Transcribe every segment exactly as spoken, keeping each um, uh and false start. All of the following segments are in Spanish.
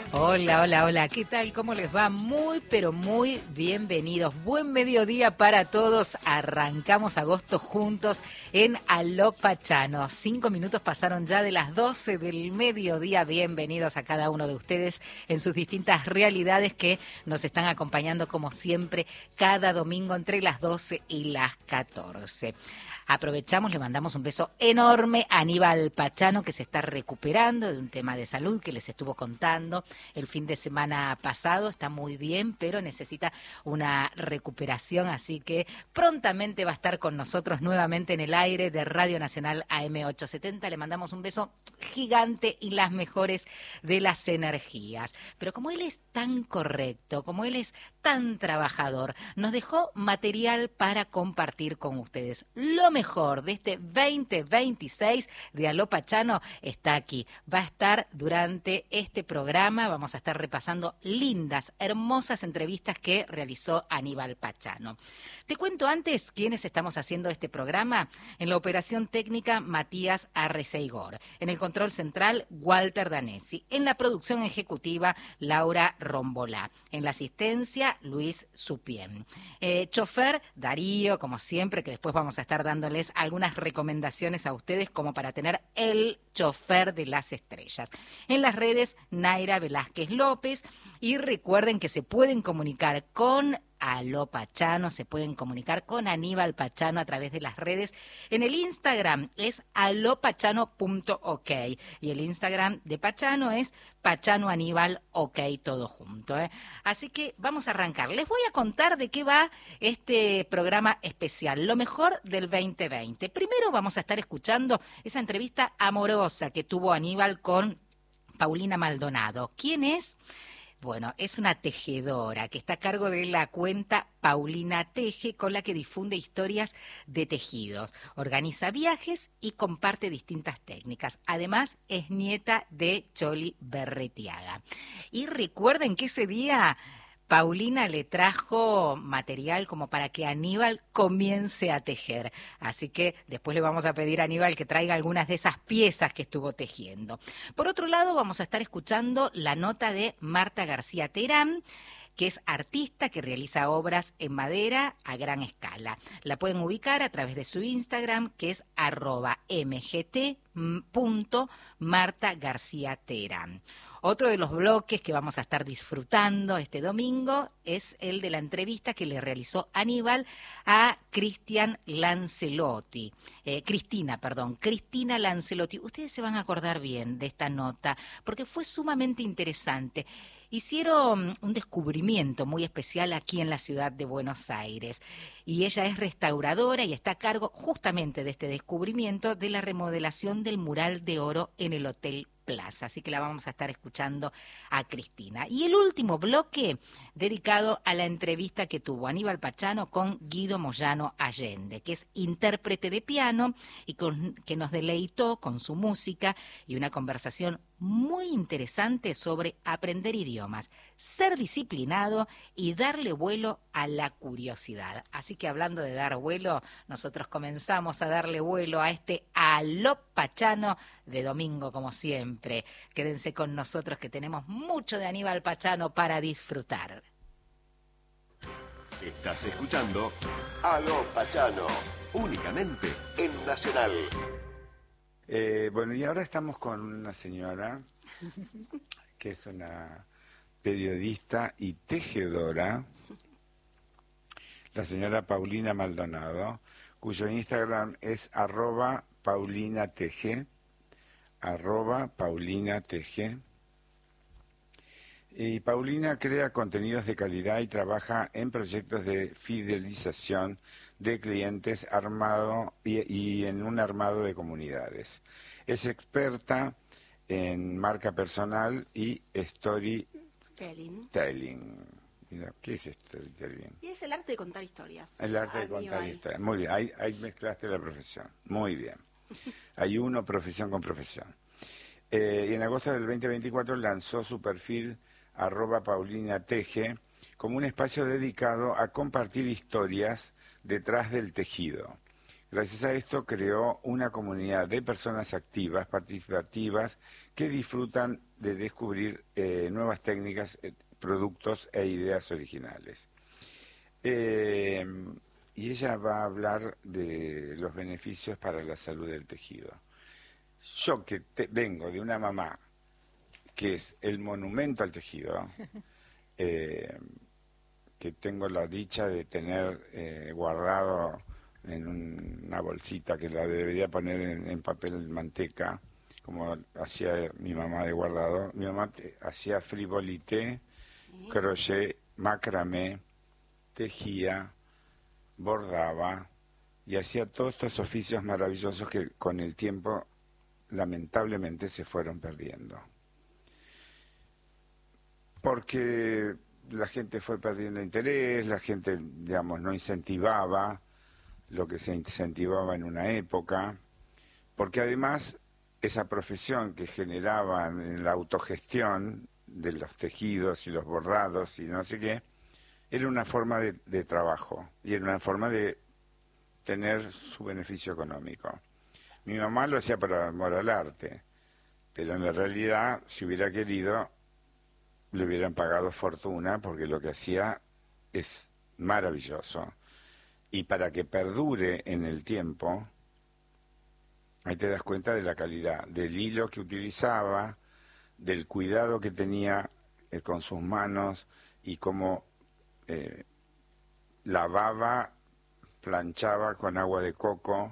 Hola, hola, hola, ¿qué tal? ¿Cómo les va? Muy, pero muy bienvenidos. Buen mediodía para todos. Arrancamos agosto juntos en Aló Pachano. Cinco minutos pasaron ya de las doce del mediodía. Bienvenidos a cada uno de ustedes en sus distintas realidades que nos están acompañando como siempre cada domingo entre las doce y las catorce. Aprovechamos, le mandamos un beso enorme a Aníbal Pachano, que se está recuperando de un tema de salud que les estuvo contando el fin de semana pasado. Está muy bien, pero necesita una recuperación, así que prontamente va a estar con nosotros nuevamente en el aire de Radio Nacional A M ochocientos setenta. Le mandamos un beso gigante y las mejores de las energías. Pero como él es tan correcto, como él es tan trabajador, nos dejó material para compartir con ustedes. Lo mejor de este veinte veintiséis de Aló Pachano está aquí. Va a estar durante este programa. Vamos a estar repasando lindas, hermosas entrevistas que realizó Aníbal Pachano. Te cuento antes quiénes estamos haciendo este programa. En la operación técnica, Matías Arreceigor. En el control central, Walter Danesi. En la producción ejecutiva, Laura Rombolá. En la asistencia, Luis Supien. Eh, chofer, Darío, como siempre, que después vamos a estar dándoles algunas recomendaciones a ustedes como para tener el chofer de las estrellas. En las redes, Naira Velázquez López. Y recuerden que se pueden comunicar con Aló Pachano, se pueden comunicar con Aníbal Pachano a través de las redes. En el Instagram es alopachano punto ok y el Instagram de Pachano es Pachano Aníbal OK, todo junto, ¿eh? Así que vamos a arrancar. Les voy a contar de qué va este programa especial, lo mejor del veinte veinte. Primero vamos a estar escuchando esa entrevista amorosa que tuvo Aníbal con Paulina Maldonado. ¿Quién es? Bueno, es una tejedora que está a cargo de la cuenta Paulina Teje, con la que difunde historias de tejidos, organiza viajes y comparte distintas técnicas. Además, es nieta de Choli Berretiaga. Y recuerden que ese día Paulina le trajo material como para que Aníbal comience a tejer. Así que después le vamos a pedir a Aníbal que traiga algunas de esas piezas que estuvo tejiendo. Por otro lado, vamos a estar escuchando la nota de Marta García Terán, que es artista que realiza obras en madera a gran escala. La pueden ubicar a través de su Instagram, que es arroba mgt punto Marta García Terán. Otro de los bloques que vamos a estar disfrutando este domingo es el de la entrevista que le realizó Aníbal a Cristian Lancelotti. Eh, Cristina, perdón, Cristina Lancelotti. Ustedes se van a acordar bien de esta nota porque fue sumamente interesante. Hicieron un descubrimiento muy especial aquí en la ciudad de Buenos Aires y ella es restauradora y está a cargo justamente de este descubrimiento de la remodelación del mural de oro en el Hotel Plaza. Así que la vamos a estar escuchando a Cristina. Y el último bloque dedicado a la entrevista que tuvo Aníbal Pachano con Guido Moyano Allende, que es intérprete de piano y con, que nos deleitó con su música y una conversación muy interesante sobre aprender idiomas, ser disciplinado y darle vuelo a la curiosidad. Así que hablando de dar vuelo, nosotros comenzamos a darle vuelo a este Aló Pachano de domingo, como siempre. Quédense con nosotros que tenemos mucho de Aníbal Pachano para disfrutar. Estás escuchando Aló Pachano, únicamente en Nacional. Eh, bueno, y ahora estamos con una señora que es una periodista y tejedora, la señora Paulina Maldonado, cuyo Instagram es arroba Paulina Teje, arroba Paulina Teje. Y Paulina crea contenidos de calidad y trabaja en proyectos de fidelización de clientes armado y, y en un armado de comunidades. Es experta en marca personal y storytelling. Telling. Mira, ¿qué es storytelling? Y es el arte de contar historias. El arte de contar historias. Muy bien, ahí, ahí mezclaste la profesión. Muy bien. Hay uno, profesión con profesión. Eh, y en agosto del veinte veinticuatro lanzó su perfil arroba Paulina Teje como un espacio dedicado a compartir historias detrás del tejido, Gracias a esto creó una comunidad de personas activas, participativas, que disfrutan de descubrir eh, nuevas técnicas, eh, productos e ideas originales. Eh, y ella va a hablar de los beneficios para la salud del tejido. Yo que te, vengo de una mamá que es el monumento al tejido, eh, que tengo la dicha de tener eh, guardado en un, una bolsita que la debería poner en, en papel manteca, como hacía mi mamá de guardado. Mi mamá te, hacía frivolité, sí. crochet, macramé, tejía, bordaba y hacía todos estos oficios maravillosos que con el tiempo lamentablemente se fueron perdiendo. Porque la gente fue perdiendo interés, la gente, digamos, no incentivaba lo que se incentivaba en una época, porque además esa profesión que generaba en la autogestión de los tejidos y los bordados y no sé qué, era una forma de, de trabajo y era una forma de tener su beneficio económico. Mi mamá lo hacía por amor al arte, pero en la realidad, si hubiera querido, le hubieran pagado fortuna porque lo que hacía es maravilloso. Y para que perdure en el tiempo, ahí te das cuenta de la calidad, del hilo que utilizaba, del cuidado que tenía eh, con sus manos y cómo eh, lavaba, planchaba con agua de coco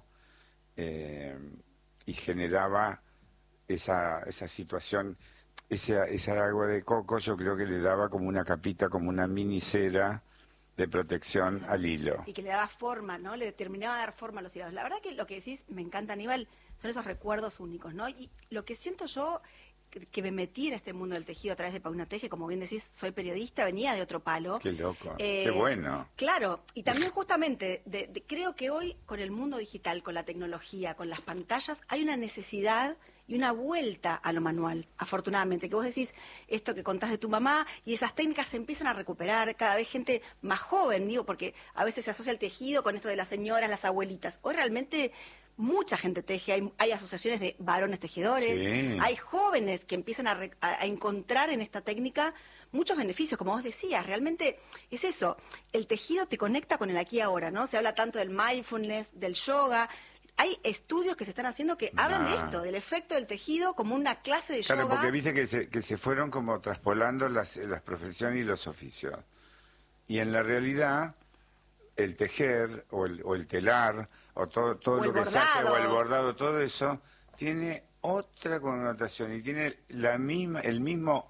eh, y generaba esa, esa situación. Esa, esa agua de coco yo creo que le daba como una capita, como una mini cera de protección al hilo. Y que le daba forma, ¿no? Le terminaba de dar forma a los hilos. La verdad que lo que decís, me encanta, Aníbal, son esos recuerdos únicos, ¿no? Y lo que siento yo, que, que me metí en este mundo del tejido a través de Paulina Teje, como bien decís, soy periodista, venía de otro palo. Qué loco, eh, qué bueno. Claro, y también justamente, de, de, creo que hoy con el mundo digital, con la tecnología, con las pantallas, hay una necesidad y una vuelta a lo manual, afortunadamente, que vos decís esto que contás de tu mamá y esas técnicas se empiezan a recuperar, cada vez gente más joven, digo, porque a veces se asocia el tejido con esto de las señoras, las abuelitas. Hoy realmente mucha gente teje, hay, hay asociaciones de varones tejedores, sí. hay jóvenes que empiezan a, re, a, a encontrar en esta técnica muchos beneficios, como vos decías, realmente es eso, el tejido te conecta con el aquí y ahora, ¿no? Se habla tanto del mindfulness, del yoga. Hay estudios que se están haciendo que hablan nah. de esto, del efecto del tejido como una clase de claro, yoga. Porque viste que se, que se fueron como traspolando las, las profesiones y los oficios. Y en la realidad, el tejer o el, o el telar o todo, todo o lo que bordado. se hace o el bordado, todo eso tiene otra connotación y tiene la misma, el mismo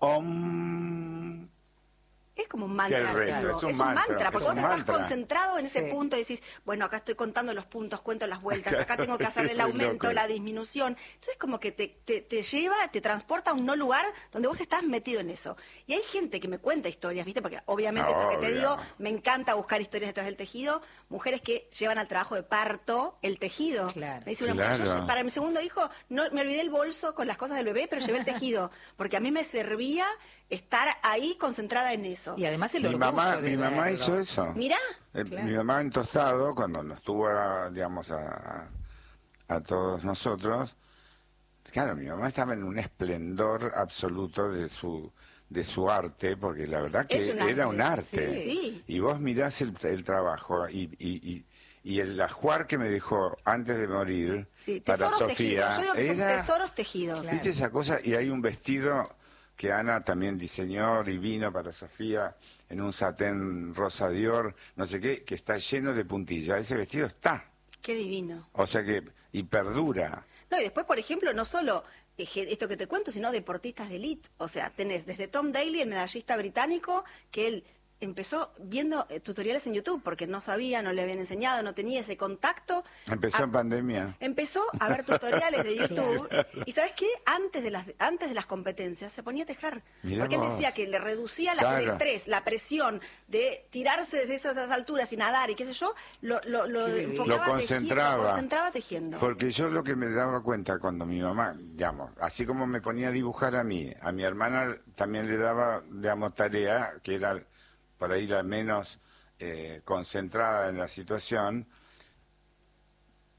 om. Es como un mantra, resto, es un, es un mantra, mantra porque vos estás concentrado en ese sí. punto y decís, bueno, acá estoy contando los puntos, cuento las vueltas, acá tengo que hacer el aumento, la disminución. Entonces como que te, te, te lleva, te transporta a un no lugar donde vos estás metido en eso. Y hay gente que me cuenta historias, ¿viste? Porque obviamente no, esto que te obvio. digo, me encanta buscar historias detrás del tejido, mujeres que llevan al trabajo de parto el tejido. Claro. Me dice una claro. mujer, yo para mi segundo hijo no me olvidé el bolso con las cosas del bebé, pero llevé el tejido, porque a mí me servía estar ahí concentrada en eso. Y además el mi orgullo mamá, de mi mamá verlo. hizo eso. Mirá. Eh, claro. Mi mamá en Tostado, cuando nos tuvo, a, digamos, a, a todos nosotros, claro, mi mamá estaba en un esplendor absoluto de su de su arte, porque la verdad que un era arte, un arte. Sí, sí. Y vos mirás el, el trabajo y, y, y, y el ajuar que me dejó antes de morir Sí, para tesoros Sofía. tejidos. Yo digo que era, son tesoros tejidos. ¿viste Claro. esa cosa? Y hay un vestido que Ana también diseñó divino para Sofía en un satén rosa Dior, no sé qué, que está lleno de puntillas. Ese vestido está. Qué divino. O sea que, y perdura. No, y después, por ejemplo, no solo esto que te cuento, sino deportistas de elite. O sea, tenés desde Tom Daley, el medallista británico, que él empezó viendo eh, tutoriales en YouTube porque no sabía, no le habían enseñado, no tenía ese contacto. Empezó a, en pandemia. Empezó a ver tutoriales de YouTube. Y ¿sabes qué? Antes de las antes de las competencias se ponía a tejer. Mirá porque él vos. decía que le reducía la, Claro. el estrés, la presión de tirarse desde esas, esas alturas y nadar y qué sé yo, lo, lo, lo Qué enfocaba Lo tejiendo, concentraba. lo concentraba tejiendo. Porque yo lo que me daba cuenta cuando mi mamá, digamos, así como me ponía a dibujar a mí, a mi hermana también le daba, digamos, tarea, que era por ahí la menos eh, concentrada en la situación,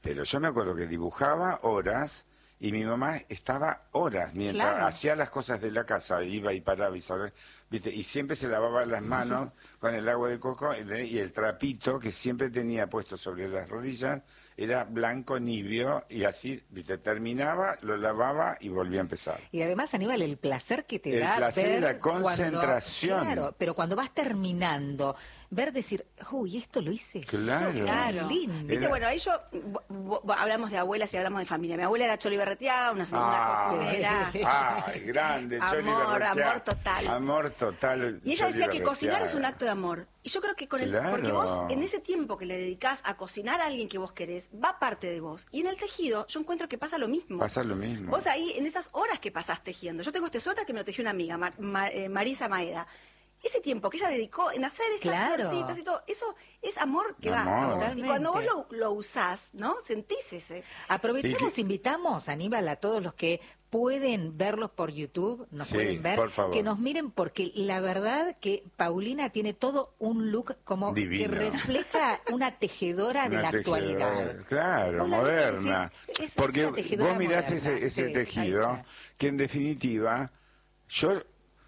Pero yo me acuerdo que dibujaba horas y mi mamá estaba horas mientras Claro. hacía las cosas de la casa, iba y paraba y, sabe, ¿viste? Y siempre se lavaba las manos con el agua de coco y de- y el trapito que siempre tenía puesto sobre las rodillas era blanco nibio y así, ¿viste? Terminaba, lo lavaba y volvía a empezar. Y además, Aníbal, el placer que te El da placer y ver la concentración. Cuando, claro, pero cuando vas terminando, ver decir, uy, esto lo hice Claro. yo, qué Claro. lindo. Viste, Era- bueno, ahí yo, bo- bo- hablamos de abuelas y hablamos de familia. Mi abuela era Choli Berreteada, una, una Ah, cocinera. ay, grande, Choli Amor, Berretea. amor total. Amor total. Y ella Choli decía que Berretea. cocinar es un acto de amor. Y yo creo que con el, Claro. porque vos en ese tiempo que le dedicás a cocinar a alguien que vos querés, va parte de vos. Y en el tejido yo encuentro que pasa lo mismo. Pasa lo mismo. Vos ahí, en esas horas que pasás tejiendo, yo tengo este suéter que me lo tejió una amiga, Mar- Mar- eh, Marisa Maeda. Ese tiempo que ella dedicó en hacer estas Claro. florcitas y todo, eso es amor que va Amor. a vos. Y cuando vos lo, Totalmente. lo usás, ¿no? Sentís ese. Aprovechamos, Y que- invitamos, Aníbal, a todos los que pueden verlos por YouTube, nos Sí, pueden ver, por favor. que nos miren, porque la verdad que Paulina tiene todo un look como Divino. que refleja una tejedora de Una la tejedora, actualidad. claro, Vos la ves y moderna. decís, es- es Porque una tejedora vos mirás moderna. ese, ese Sí, tejido, ahí está. que en definitiva, yo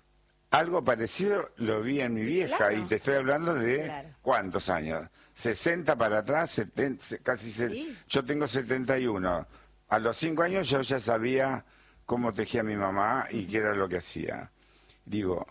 algo parecido lo vi en mi vieja, Claro. y te estoy hablando de Claro. ¿cuántos años? sesenta para atrás, setenta, casi se- Sí. yo tengo setenta y uno. A los cinco años yo ya sabía cómo tejía mi mamá y qué era lo que hacía. Digo,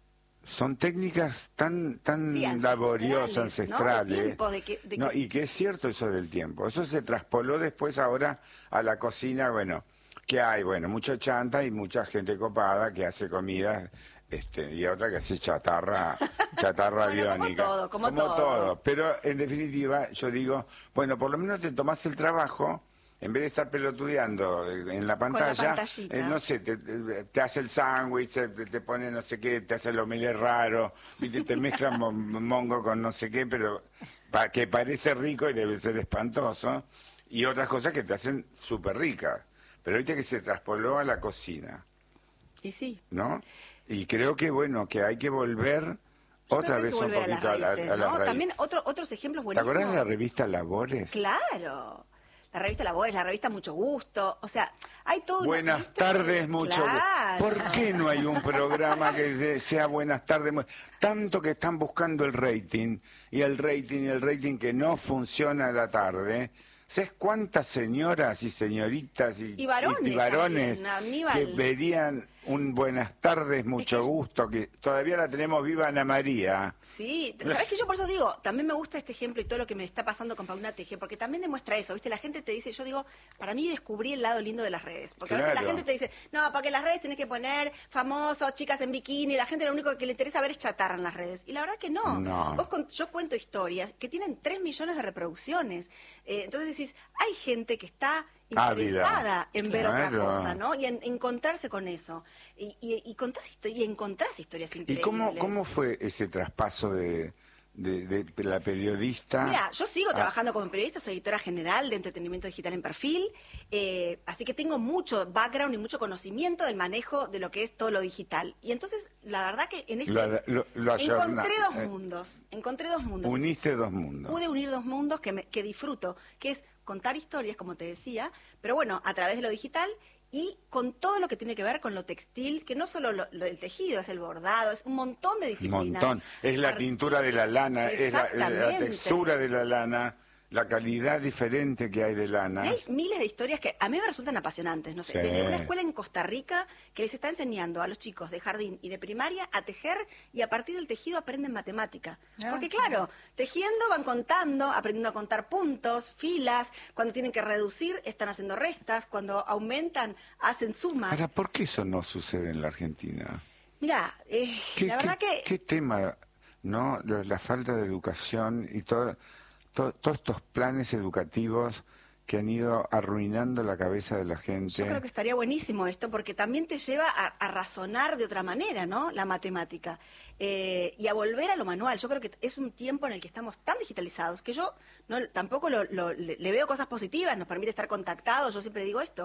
son técnicas tan tan Sí, ancestrales, laboriosas, ¿no? De ancestrales. tiempo, de que- de No, que- y que es cierto eso del tiempo. Eso se traspoló después ahora a la cocina, bueno, que hay, bueno, mucha chanta y mucha gente copada que hace comida, este, y otra que hace chatarra, chatarra Bueno, como aviónica. todo, como todo. Pero en definitiva, yo digo, bueno, por lo menos te tomás el trabajo, en vez de estar pelotudeando en la pantalla, pantallita. eh, no sé, te, te- te hace el sándwich, te, te pone no sé qué, te hace el omelette raro, ¿viste? Te mezclan mo- mongo con no sé qué, pero pa- que parece rico y debe ser espantoso, y otras cosas que te hacen súper ricas. Pero ahorita que se traspoló a la cocina, Y sí. ¿no? Y creo que, bueno, que hay que volver Yo otra creo que hay vez que un volver a las poquito a, la- raíces, a las ¿no? raíces. También otro, otros ejemplos ¿Te buenísimos. acordás de la revista Labores? Claro. La revista Labores, la revista Mucho Gusto. O sea, hay todo. Buenas tardes, mucho gusto. Claro. ¿Por qué no hay un programa que de- sea buenas tardes? mu- Tanto que están buscando el rating, y el rating, y el rating que no funciona a la tarde. ¿Sabes cuántas señoras y señoritas y, Y varones y varones también, Aníbal. que verían un buenas tardes, mucho Es que- gusto, que todavía la tenemos viva Ana María? Sí, ¿sabés que yo por eso digo? También me gusta este ejemplo y todo lo que me está pasando con Paulina Teje, porque también demuestra eso, ¿viste? La gente te dice, yo digo, para mí descubrí el lado lindo de las redes, porque a veces la Claro. gente te dice, no, para que las redes tenés que poner famosos, chicas en bikini, la gente lo único que le interesa ver es chatarra en las redes. Y la verdad que no. No. Vos con- yo cuento historias que tienen tres millones de reproducciones. Eh, entonces decís, hay gente que está Ávida. interesada en ver otra Claro. cosa, ¿no? Y en encontrarse con eso. Y, y, y contás histo- y encontrás historias ¿Y increíbles. cómo, cómo fue ese traspaso de, de, de la periodista? Mira, yo sigo Ah. trabajando como periodista, soy editora general de entretenimiento digital en Perfil, eh, así que tengo mucho background y mucho conocimiento del manejo de lo que es todo lo digital. Y entonces, la verdad que en este Lo- lo- lo ayorna- encontré dos eh. mundos, encontré dos mundos. Uniste dos mundos. Pude unir dos mundos que, me- que disfruto, que es contar historias, como te decía, pero bueno, a través de lo digital y con todo lo que tiene que ver con lo textil, que no solo lo, lo del tejido, es el bordado, es un montón de Un disciplinas. montón. Es la Art- tintura de la lana, es la, la Exactamente. textura de la lana, la calidad diferente que hay de lana. Y hay miles de historias que a mí me resultan apasionantes, no sé, Sí. desde una escuela en Costa Rica que les está enseñando a los chicos de jardín y de primaria a tejer y a partir del tejido aprenden matemática. Ah, Porque claro, tejiendo van contando, aprendiendo a contar puntos, filas, cuando tienen que reducir están haciendo restas, cuando aumentan hacen sumas. Ahora, ¿por qué eso no sucede en la Argentina? Mira, eh, ¿Qué, la verdad qué- que... qué tema, no? La, la falta de educación y todo, to- todos estos planes educativos que han ido arruinando la cabeza de la gente. Yo creo que estaría buenísimo esto porque también te lleva a, a razonar de otra manera, ¿no? La matemática. Eh, y a volver a lo manual. Yo creo que es un tiempo en el que estamos tan digitalizados que yo no tampoco lo- lo- le, le veo cosas positivas, nos permite estar contactados. Yo siempre digo esto.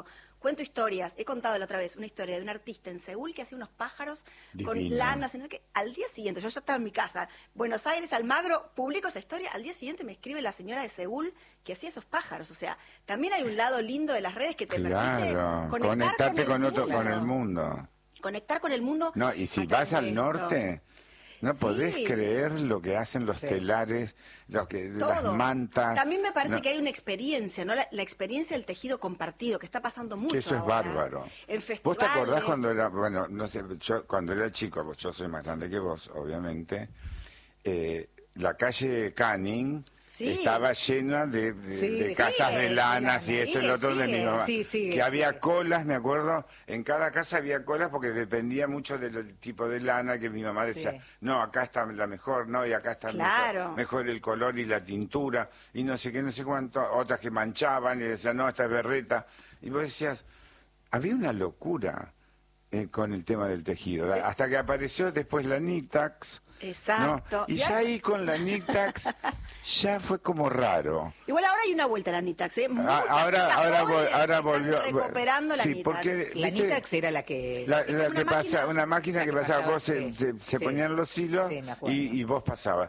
cuento historias. He contado la otra vez una historia de un artista en Seúl que hacía unos pájaros Divino. con lanas, no sé qué. Al día siguiente, yo ya estaba en mi casa, Buenos Aires, Almagro, publico esa historia. Al día siguiente me escribe la señora de Seúl que hacía esos pájaros. O sea, también hay un lado lindo de las redes que te Claro, permite conectar conectarte con, con, el otro, mundo. con el mundo. Conectar con el mundo. No, y si a través vas al de esto. norte, no Sí. podés creer lo que hacen los Sí. telares, lo que, las Todo. mantas. También me parece No, que hay una experiencia, ¿no? La, la experiencia del tejido compartido, que está pasando mucho que eso es ahora. bárbaro. En ¿Vos te festivales. acordás cuando era, bueno, no sé, yo cuando era chico, pues yo soy más grande que vos, obviamente, eh, la calle Canning Sí. estaba llena de, de- Sí, de sí, casas de de lanas y lana. esto y Sigue, lo otro de mi sigue. mamá. Sí, sí, que había sí. colas, me acuerdo, en cada casa había colas porque dependía mucho del tipo de lana que mi mamá decía, Sí. no, acá está la mejor, no, y acá está Claro. mejor, mejor el color y la tintura, y no sé qué, no sé cuánto, otras que manchaban y decían, no, esta es berreta. Y vos decías, había una locura eh, con el tema del tejido, hasta que apareció después la Nitax. Exacto. ¿no? Y Y ya ahora- ahí con la Nitax ya fue como raro. Igual ahora hay una vuelta a la Nitax, ¿eh? Muchas Ah, ahora chicas ahora, jóvenes vol- ahora están volvió recuperando la sí, Nitax. porque La ¿viste? Nitax era la que... La, Es la una que pasa, máquina- una máquina la que que pasaba, pasaba, vos se, sí, se- se sí. ponían los hilos Sí, me acuerdo. y, y vos pasabas.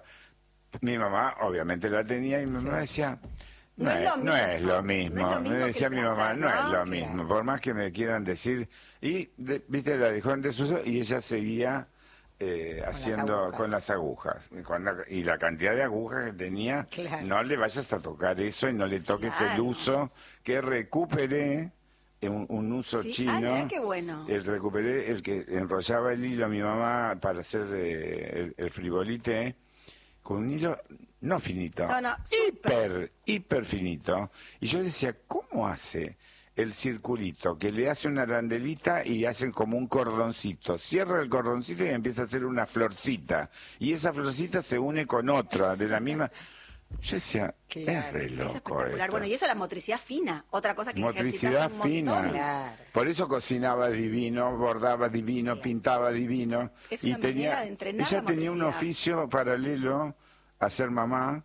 Mi mamá obviamente la tenía y mi mamá decía, no, No es es, lo no mismo, es lo no mismo. es lo mismo Me que decía el mi mamá, placer, no, es ¿no? lo Claro. mismo, por más que me quieran decir. Y, de- viste, la dejó en desuso y ella seguía eh, las haciendo agujas. con las agujas. Con la- y la cantidad de agujas que tenía, Claro. no le vayas a tocar eso y no le toques el Claro. uso que recuperé. Un, un uso Sí. chino. Ah, mirá qué bueno. El recuperé, el que enrollaba el hilo a mi mamá para hacer eh, el, el frivolite, con un hilo no finito, No, no, súper. hiper, hiper finito. Y yo decía, ¿cómo hace el circulito? Que le hace una arandelita y hacen como un cordoncito. Cierra el cordoncito y empieza a hacer una florcita. Y esa florcita se une con otra de la misma. Yo decía, Claro, es re es loco Es espectacular. esto. Bueno, y eso es la motricidad fina. Otra cosa que Motricidad ejercitas un montón. fina. Claro. Por eso cocinaba divino, bordaba divino, pintaba divino. Es y una tenía, manera de entrenar ella la tenía un motricidad. oficio paralelo a ser mamá,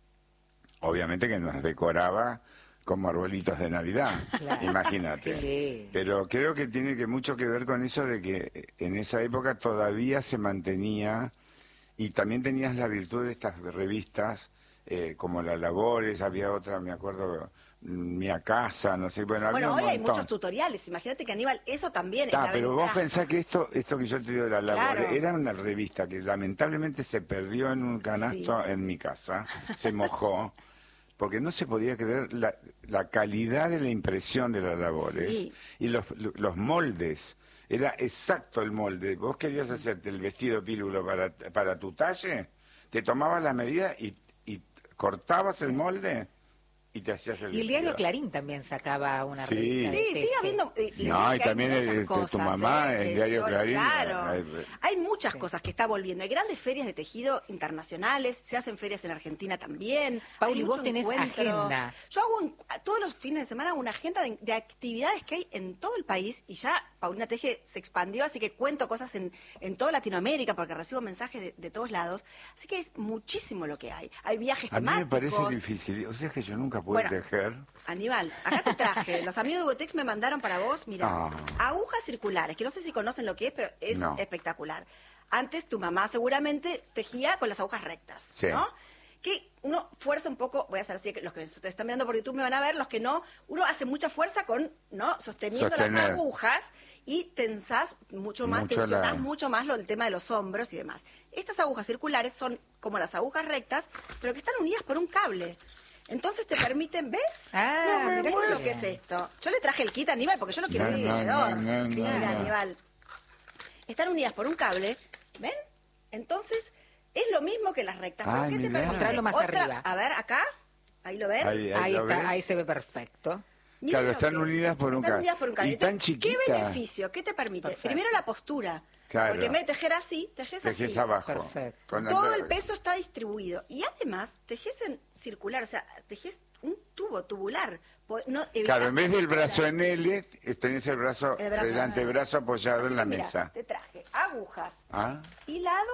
obviamente que nos decoraba como arbolitos de Navidad, Claro. imagínate. Qué lindo. Pero creo que tiene que mucho que ver con eso de que en esa época todavía se mantenía y también tenías la virtud de estas revistas eh, como La Labores, había otra, me acuerdo, Mia Casa, no sé, bueno, había Bueno, un hoy hay montón. muchos tutoriales. Imagínate que Aníbal, eso también Ta, es la pero vos ventaja. pensás que esto, esto que yo te digo de La Labores, Claro. era una revista que lamentablemente se perdió en un canasto Sí. en mi casa, se mojó, porque no se podía creer la, la calidad de la impresión de Las Labores Sí. y los, los moldes. Era exacto el molde. Vos querías hacerte el vestido pílulo para, para tu talle, te tomabas la medida y, y cortabas el molde y te hacías el Y el vestido. diario Clarín también sacaba una Sí. revista de Sí, teje. sigue habiendo. eh, les No, digo y que hay también el- muchas el- tu cosas, mamá, ¿eh? el Que diario yo- Clarín, Claro. hay- Hay muchas Sí. cosas que está volviendo. Hay grandes ferias de tejido internacionales, se hacen ferias en Argentina también. Pauli, Hay vos mucho tenés encuentro. agenda. Yo hago un- todos los fines de semana una agenda de, de actividades que hay en todo el país y ya Paulina Teje se expandió, así que cuento cosas en, en toda Latinoamérica porque recibo mensajes de, de todos lados. Así que es muchísimo lo que hay. Hay viajes A mí me temáticos. parece difícil. O sea que yo nunca pude Bueno, tejer. Aníbal, acá te traje. Los amigos de Botex me mandaron para vos, mira, Ah. agujas circulares, que no sé si conocen lo que es, pero es No. espectacular. Antes tu mamá seguramente tejía con las agujas rectas, Sí. ¿no? Que uno fuerza un poco, voy a hacer así, que los que se están mirando por YouTube me van a ver, los que no, uno hace mucha fuerza con, ¿no? Sosteniendo las Sostener. agujas y tensás mucho más, Mucho tensionás la- mucho más lo, el tema de los hombros y demás. Estas agujas circulares son como las agujas rectas, pero que están unidas por un cable. Entonces te permiten, ¿ves? Ah, No, mirá mirá qué lo que bien. es esto. Yo le traje el kit a Aníbal porque yo lo quiero No, ver no, alrededor. no, no, no, Mira, no. Aníbal. Están unidas por un cable, ¿ven? Entonces, es lo mismo que las rectas. ¿Pero Ay, qué te mirá. permite? Mostralo más Otra- arriba. A ver, acá. Ahí lo ven. Ahí, Ahí, lo está, ves. ahí se ve perfecto. Miren Claro, lo están que- unidas por un están cable. unidas por un cable. Y tan Entonces, ¿qué chiquita. beneficio? ¿Qué te permite? Perfecto. Primero la postura. Claro. Porque en vez de tejer así, tejes así. Tejes abajo. Perfecto. Con la- Todo el peso está distribuido. Y además, tejes en circular, o sea, tejes un tubo tubular. Po- No, Claro, en vez del evitas brazo en L, tenés el brazo, El brazo el así. antebrazo apoyado Así en la que mira, mesa. te traje agujas, ¿Ah? hilados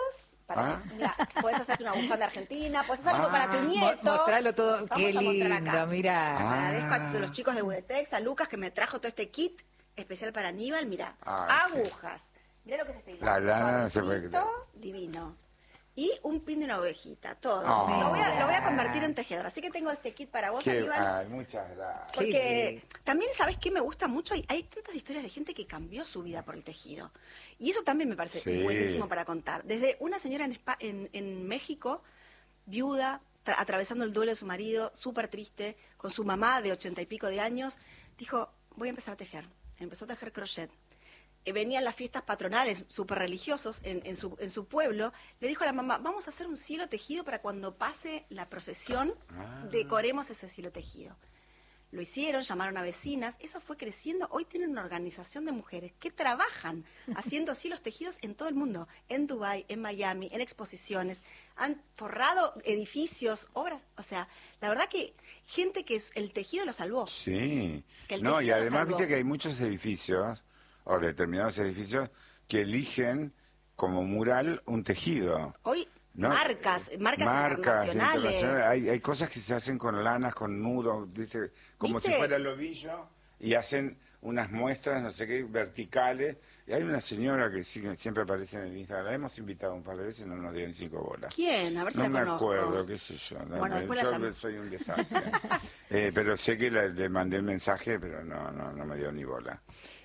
Para, Ah. mira, podés hacerte una bufanda argentina, podés hacer algo Ah. para tu Mo- nieto. mostralo todo. Vamos Qué a mostrar lindo, acá. mirá. Ah. Agradezco a los chicos de Budetex, a Lucas, que me trajo todo este kit especial para Aníbal. Mira, Ay, agujas. Mira lo que es este hilo. La lana no se puede Suavecito, creer. divino. Y un pin de una ovejita, todo. Oh. Lo, voy a, lo voy a convertir en tejedor. Así que tengo este kit para vos, Qué- Aníbal. ay, muchas gracias. Qué Porque lindo. también, ¿sabes qué me gusta mucho? Hay, hay tantas historias de gente que cambió su vida por el tejido. Y eso también me parece Sí. buenísimo para contar. Desde una señora en, Espa- en, en México, viuda, tra- atravesando el duelo de su marido, súper triste, con su mamá de ochenta y pico de años, dijo, voy a empezar a tejer. Empezó a tejer crochet. Eh, venían las fiestas patronales súper religiosos en, en, su, en su pueblo, le dijo a la mamá, vamos a hacer un cielo tejido para cuando pase la procesión, Ah. decoremos ese cielo tejido. Lo hicieron, llamaron a vecinas, eso fue creciendo. Hoy tienen una organización de mujeres que trabajan haciendo cielos tejidos en todo el mundo, en Dubái, en Miami, en exposiciones, han forrado edificios, obras, o sea, la verdad que gente que es, el tejido lo salvó. Sí. Que el No, y tejido lo además salvó. viste que hay muchos edificios, o determinados edificios, que eligen como mural un tejido. Hoy ¿no? marcas, marcas, internacionales. Hay, hay cosas que se hacen con lanas, con nudos, ¿viste? Como ¿Viste? si fuera el ovillo, y hacen unas muestras, no sé qué, verticales. Y hay una señora que sí, que siempre aparece en el Instagram, la hemos invitado un par de veces y no nos dio ni cinco bolas. ¿Quién? A ver si No la me conozco. acuerdo, qué sé yo. no, Bueno, no, después la yo llamo. soy un desastre. Eh, pero sé que la- le mandé el mensaje, pero no, no, no me dio ni bola.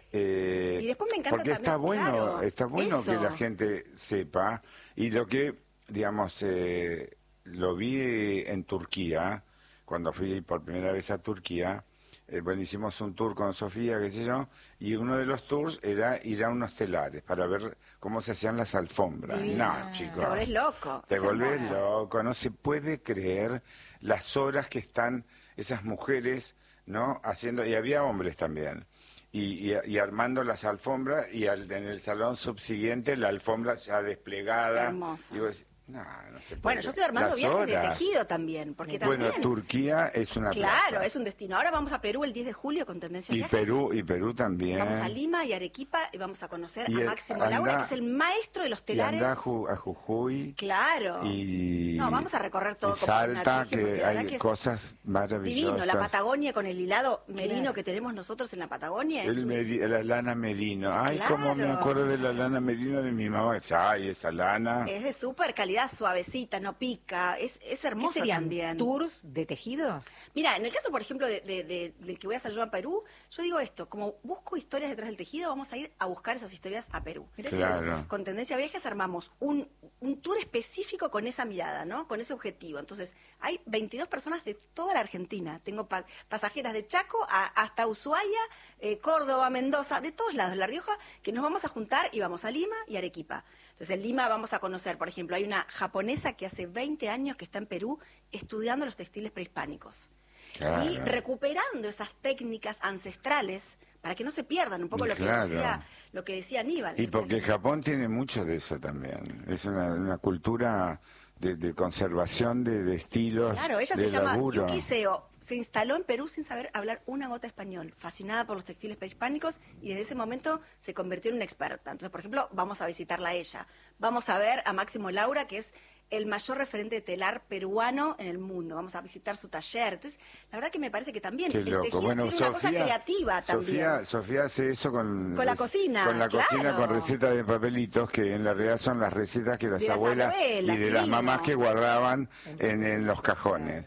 Eh, Y después me encanta porque está también, bueno, claro, está bueno eso. que la gente sepa, y lo que, digamos, eh, lo vi en Turquía, cuando fui por primera vez a Turquía. Eh, bueno, hicimos un tour con Sofía, qué sé yo, y uno de los tours era ir a unos telares para ver cómo se hacían las alfombras. Divina. No, chicos. Te volvés loco. Te es volvés hermoso. loco, no se puede creer las horas que están esas mujeres, ¿no? Haciendo, y había hombres también, y, y, y armando las alfombras, y al- en el salón subsiguiente la alfombra ya desplegada. Hermosa. Y vos decís, no, no se puede Bueno, yo creer. estoy armando Las viajes de horas. tejido también, porque Bueno, también... Turquía es una Claro, plaza. es un destino. Ahora vamos a Perú el diez de julio con Tendencia Y Viajes. Perú, y Perú también. Vamos a Lima y Arequipa y vamos a conocer Y a el- Máximo anda- Laura, que es el maestro de los Y telares. anda a, Ju- a Jujuy. Claro. Y, No, vamos a recorrer todo y como una Salta, virgen, porque que la verdad hay que es cosas maravillosas. Divino, la Patagonia con el hilado merino Claro. que tenemos nosotros en la Patagonia. Es El un- meri- la lana merino. Ay, cómo me Claro. acuerdo de la lana merino de mi mamá. Ay, esa lana. Es de súper calidad, suavecita, no pica, es, es ¿Qué hermosa serían? también. ¿Tours de tejidos? Mira, en el caso, por ejemplo, de, de- de- del que voy a hacer yo a Perú, yo digo esto, como busco historias detrás del tejido, vamos a ir a buscar esas historias a Perú. Claro. Entonces, con Tendencia Viajes armamos un, un tour específico con esa mirada, ¿no? Con ese objetivo. Entonces, hay veintidós personas de toda la Argentina. Tengo pa- pasajeras de Chaco a- hasta Ushuaia, eh, Córdoba, Mendoza, de todos lados de La Rioja, que nos vamos a juntar y vamos a Lima y Arequipa. Entonces, en Lima vamos a conocer, por ejemplo, hay una japonesa que hace veinte años que está en Perú estudiando los textiles prehispánicos. Claro. Y recuperando esas técnicas ancestrales para que no se pierdan, un poco Y lo claro. que decía lo que decía Aníbal. Y porque Japón tiene mucho de eso también. Es una, una cultura de, de conservación de, de estilos, Claro, ella de se llama laburo. Yuki Seo. Se instaló en Perú sin saber hablar una gota español, fascinada por los textiles prehispánicos, y desde ese momento se convirtió en una experta. Entonces, por ejemplo, vamos a visitarla a ella. Vamos a ver a Máximo Laura, que es el mayor referente de telar peruano en el mundo. Vamos a visitar su taller. Entonces, la verdad que me parece que también Qué el loco. tejido Bueno, tiene una cosa Sofía, creativa también. Sofía, Sofía hace eso con, Con la cocina, con la cocina, claro. con recetas de papelitos, que en la realidad son las recetas que las De las abuelas abuelas, y de las divino. mamás que guardaban en, en los cajones.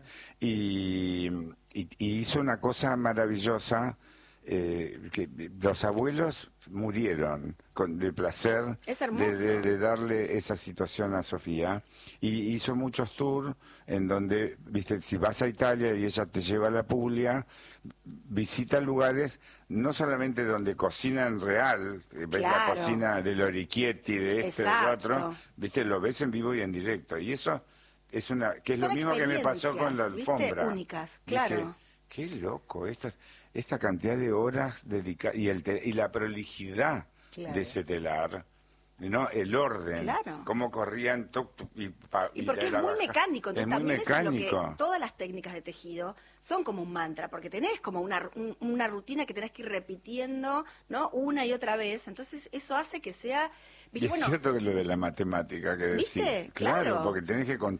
Y, y- y hizo una cosa maravillosa, eh, que los abuelos murieron con, de placer Es de, hermoso. de- de darle esa situación a Sofía, y hizo muchos tours en donde, viste, si vas a Italia y ella te lleva a la Puglia, visita lugares no solamente donde cocinan real, eh, ves la Claro. cocina del Orichietti, de este, del Exacto. otro, viste, lo ves en vivo y en directo, y eso es una, que es Son lo mismo que me pasó con la experiencias, ¿viste? alfombra. Únicas, Dije, claro. qué loco, esta, esta cantidad de horas dedicadas, y, el te- y la prolijidad Claro. de ese telar. ¿no? El orden, Claro. cómo corrían tuc, tuc, y, pa, Y porque de es la muy baja. mecánico, entonces Es muy también eso es lo mecánico. que todas las técnicas de tejido son como un mantra, porque tenés como una, un- una rutina que tenés que ir repitiendo, ¿no? Una y otra vez, entonces eso hace que sea, Y ¿viste? es Bueno, cierto que lo de la matemática que decís. ¿Viste? Claro, Claro. porque tenés que con-